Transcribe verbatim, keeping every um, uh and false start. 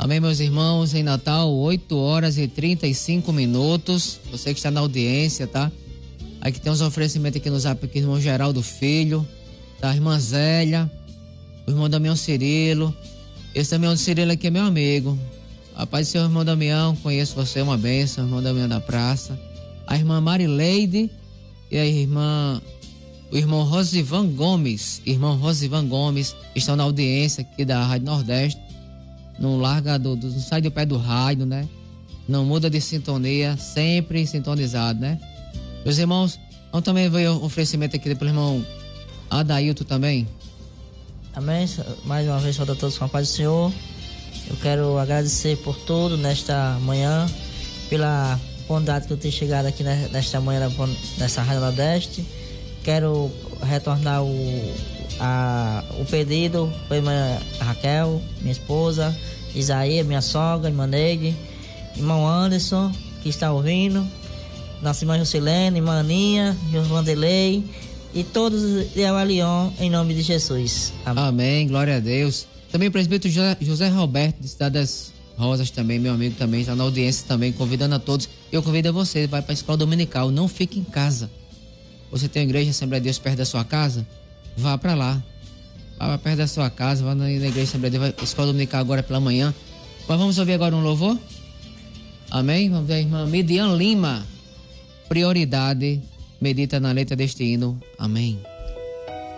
Amém, meus irmãos, em Natal, oito horas e trinta e cinco minutos. Você que está na audiência, tá? Aqui tem uns oferecimentos aqui no zap, aqui, irmão Geraldo Filho, tá? A irmã Zélia, o irmão Damião Cirilo. Esse Damião Cirilo aqui é meu amigo. A paz do Senhor, irmão Damião, conheço você, uma bênção, irmão Damião da Praça. A irmã Marileide e a irmã, o irmão Rosivan Gomes, irmão Rosivan Gomes, estão na audiência aqui da Rádio Nordeste. Não larga do, do, não sai do pé do rádio, né? Não muda de sintonia, sempre sintonizado, né? Meus irmãos, vamos também ver o oferecimento aqui pelo irmão Adailton também. Amém. Mais uma vez, saúde a todos com a paz do Senhor. Eu quero agradecer por tudo nesta manhã, pela bondade que eu tenho chegado aqui nesta manhã nessa Rádio Nordeste. Quero retornar o, a, o pedido para a irmã Raquel, minha esposa, Isaías, minha sogra, irmã Neide, irmão Anderson, que está ouvindo, nossa irmã Juscelene, irmã Aninha, irmão Vanderlei e todos de Avalion, em nome de Jesus. Amém. Amém, glória a Deus. Também o presbítero José Roberto, de Cidade das Rosas também, meu amigo também, está na audiência também, convidando a todos. Eu convido a você, vai para a escola dominical, não fique em casa. Você tem uma igreja Assembleia de Deus perto da sua casa? Vá para lá. Vá para perto da sua casa, vá na igreja Assembleia de Deus, escola dominical agora pela manhã. Mas vamos ouvir agora um louvor? Amém? Vamos ver a irmã Midian Lima. Prioridade, medita na letra deste hino. Amém.